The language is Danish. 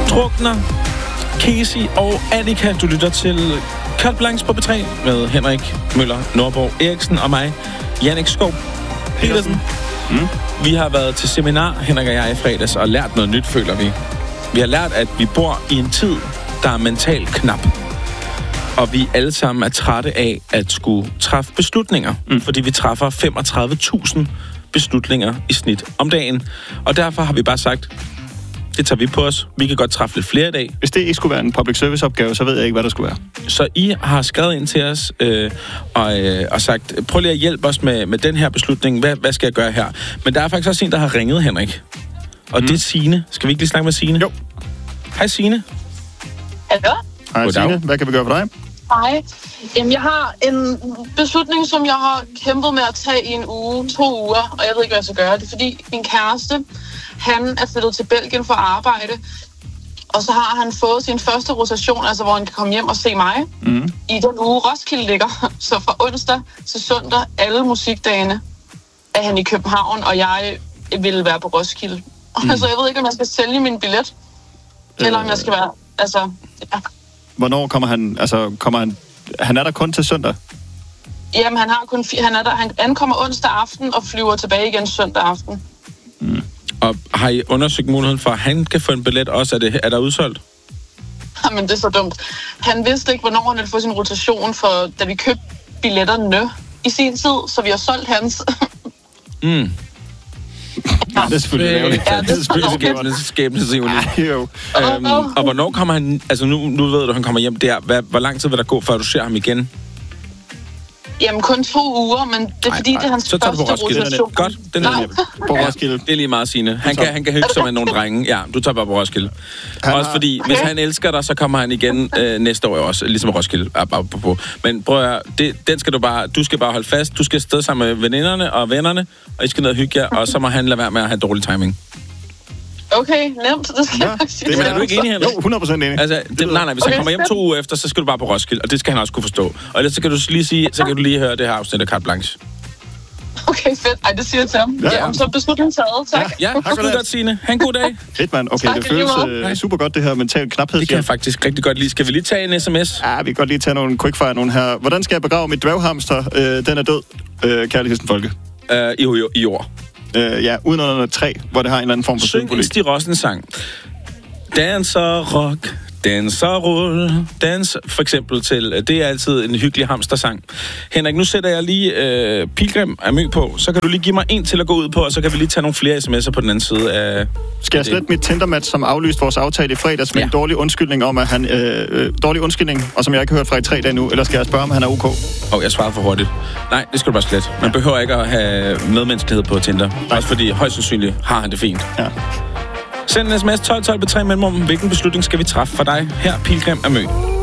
Drukner, Casey og Annika. Du lytter til Carte Blanche på B3 med Henrik Møller Nordborg Eriksen og mig, Jannik Skov Petersen. Vi har været til seminar, Henrik og jeg, i fredags, og lært noget nyt, føler vi. Vi har lært, at vi bor i en tid, der er mentalt knap. Og vi alle sammen er trætte af at skulle træffe beslutninger. Fordi vi træffer 35.000 beslutninger i snit om dagen. Og derfor har vi bare sagt, det tager vi på os. Vi kan godt træffe lidt flere i dag. Hvis det ikke skulle være en public service opgave, så ved jeg ikke, hvad der skulle være. Så I har skrevet ind til os og sagt, prøv lige at hjælpe os med den her beslutning. Hvad skal jeg gøre her? Men der er faktisk også en, der har ringet, Henrik. Og det er Signe. Skal vi ikke lige snakke med Signe? Jo. Hej Signe. Hallo? Hej Signe, hvad kan vi gøre for dig? Hej. Jamen, jeg har en beslutning, som jeg har kæmpet med at tage i 2 uger, og jeg ved ikke, hvad jeg skal gøre. Det er fordi, min kæreste, han er flyttet til Belgien for at arbejde, og så har han fået sin første rotation, altså hvor han kan komme hjem og se mig, i den uge Roskilde ligger. Så fra onsdag til søndag, alle musikdagene, er han i København, og jeg vil være på Roskilde. Altså, jeg ved ikke, om jeg skal sælge min billet, eller om jeg skal være, altså, ja. Hvornår kommer han, han er der kun til søndag? Jamen, han ankommer onsdag aften og flyver tilbage igen søndag aften. Og har I undersøgt muligheden for, at han kan få en billet også? Er der udsolgt? Jamen, det er så dumt. Han vidste ikke, hvornår han ville få sin rotation, for da vi købte billetterne i sin tid, så vi har solgt hans. Ja, det er selvfølgelig ærgerligt. Ja, det er selvfølgelig skæbnesivligt. Og hvornår kommer han... Altså, nu ved du, at han kommer hjem der. Hvor lang tid vil der gå, før du ser ham igen? Jamen, kun 2 uger, men det er fordi, det er hans første rotation. Godt, den er på Roskilde. Det er lige meget, Signe. Han kan hygge sig med nogle drenge. Ja, du tager bare på Roskilde. Også fordi, hvis han elsker dig, så kommer han igen næste år også, ligesom Roskilde. Men prøv at høre, den skal du skal bare holde fast. Du skal afsted sammen med veninderne og vennerne, og I skal ned og hygge jer, og så må han lade være med at have dårlig timing. Okay, nemt. Det skal jeg nok sige. Men er du ikke enig, Henrik? Jo, 100% enig. Altså, nej, hvis han kommer hjem 2 uger efter, så skal du bare på Roskilde, og det skal han også kunne forstå. Og ellers så kan du lige sige, så kan du lige høre det her afsnit af Carte Blanche. Okay, fedt. Ej, det siger jeg til ham. Ja, så beslutningen taget. Tak. Ja, tak for det, Signe. Ha' en god dag. Fedt, mand. Okay, det føles super godt, det her mental knaphed. Det kan jeg faktisk rigtig godt lide. Skal vi lige tage en sms? Ja, vi kan godt lige tage nogle quickfire nogle her. Hvordan skal jeg begrave mit dværghamster? Den er død. Kærligheden folke. I år. Ja, uden under 3, hvor det har en eller anden form for symbolik. Syng en Stig Rossen-sang. Danser rock, danser rull, dans, for eksempel til. Det er altid en hyggelig hamstersang. Henrik, nu sætter jeg lige Pilgrim af Mø på, så kan du lige give mig en til at gå ud på, og så kan vi lige tage nogle flere sms'er på den anden side af... Skal jeg slette mit Tinder-match, som aflyste vores aftale i fredags med en dårlig undskyldning om, at han... dårlig undskyldning, og som jeg ikke har hørt fra i 3 dage nu, eller skal jeg spørge, om han er ok? Jeg svarede for hurtigt. Nej, det skal du bare slette. Man behøver ikke at have medmenneskelighed på Tinder. Også fordi højst sandsynligt har han det fint. Ja. Send en sms 12 12 på 3 mellemrum. Hvilken beslutning skal vi træffe for dig? Her Pilgrim af Mø.